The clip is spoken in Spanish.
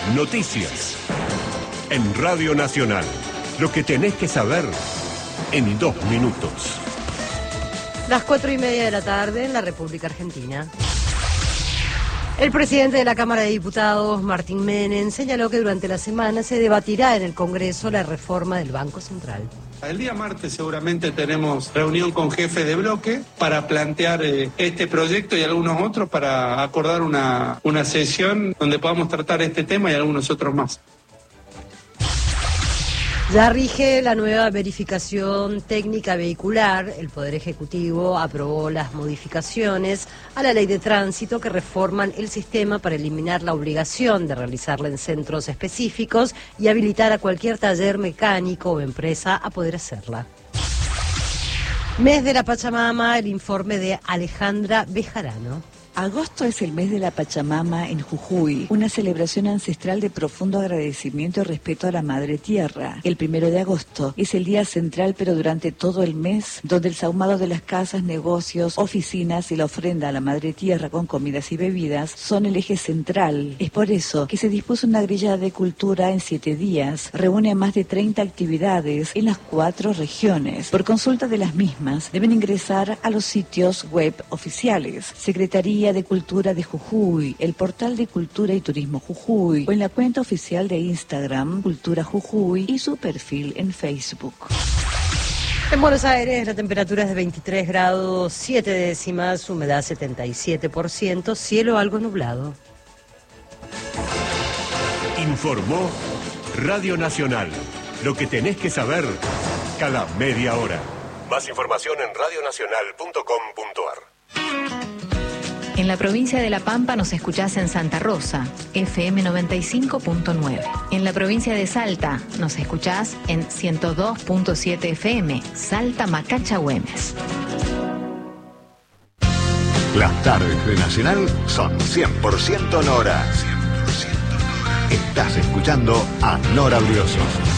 Noticias. En Radio Nacional. Lo que tenés que saber en 2 minutos. Las 4:30 de la tarde en la República Argentina. El presidente de la Cámara de Diputados, Martín Menem, señaló que durante la semana se debatirá en el Congreso la reforma del Banco Central. El día martes seguramente tenemos reunión con jefes de bloque para plantear este proyecto y algunos otros para acordar una sesión donde podamos tratar este tema y algunos otros más. Ya rige la nueva verificación técnica vehicular. El Poder Ejecutivo aprobó las modificaciones a la Ley de Tránsito que reforman el sistema para eliminar la obligación de realizarla en centros específicos y habilitar a cualquier taller mecánico o empresa a poder hacerla. Mes de la Pachamama, el informe de Alejandra Bejarano. Agosto es el mes de la Pachamama en Jujuy, una celebración ancestral de profundo agradecimiento y respeto a la Madre Tierra. El 1 de agosto es el día central, pero durante todo el mes, donde el sahumado de las casas, negocios, oficinas y la ofrenda a la Madre Tierra con comidas y bebidas son el eje central. Es por eso que se dispuso una grilla de cultura en 7 días. Reúne a más de 30 actividades en las 4 regiones. Por consulta de las mismas, deben ingresar a los sitios web oficiales. Secretaría de Cultura de Jujuy, el portal de Cultura y Turismo Jujuy, o en la cuenta oficial de Instagram, Cultura Jujuy, y su perfil en Facebook. En Buenos Aires la temperatura es de 23 grados 7 décimas, humedad 77%, cielo algo nublado. Informó Radio Nacional. Lo que tenés que saber cada media hora. Más información en radionacional.com.ar. En la provincia de La Pampa nos escuchás en Santa Rosa, FM 95.9. En la provincia de Salta nos escuchás en 102.7 FM, Salta Macacha Güemes. Las tardes de Nacional son 100% Nora. Estás escuchando a Nora Briosos.